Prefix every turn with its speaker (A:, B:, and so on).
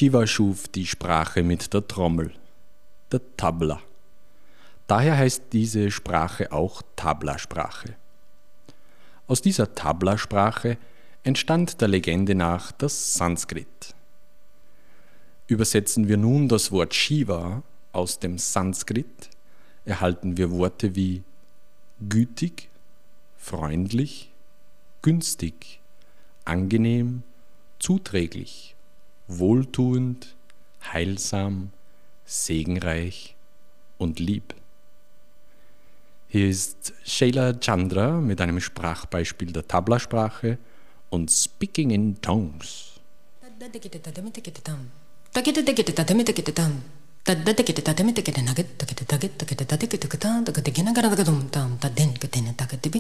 A: Shiva schuf die Sprache mit der Trommel, der Tabla. Daher heißt diese Sprache auch Tabla-Sprache. Aus dieser Tabla-Sprache entstand der Legende nach das Sanskrit. Übersetzen wir nun das Wort Shiva aus dem Sanskrit, erhalten wir Worte wie gütig, freundlich, günstig, angenehm, zuträglich, wohltuend, heilsam, segenreich und lieb. Hier ist Sheila Chandra mit einem Sprachbeispiel der Tabla-Sprache und Speaking in Tongues.